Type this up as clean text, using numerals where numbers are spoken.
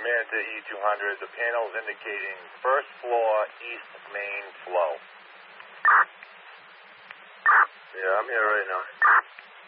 Manta E200. The panel is indicating first floor, east main flow. Yeah, I'm here right now.